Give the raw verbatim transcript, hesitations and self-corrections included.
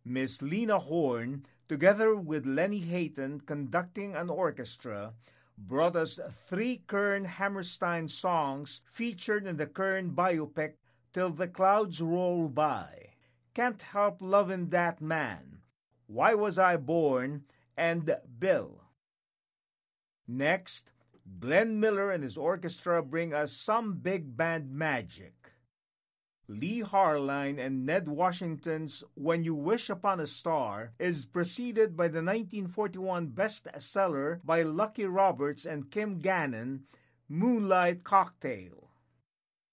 Miss Lena Horne, together with Lenny Hayton conducting an orchestra, brought us three Kern Hammerstein songs featured in the Kern biopic Till the Clouds Roll By. Can't Help Lovin' That Man, Why Was I Born, and Bill. Next, Glenn Miller and his orchestra bring us some big band magic. Lee Harline and Ned Washington's When You Wish Upon a Star is preceded by the nineteen forty-one bestseller by Lucky Roberts and Kim Gannon, Moonlight Cocktail.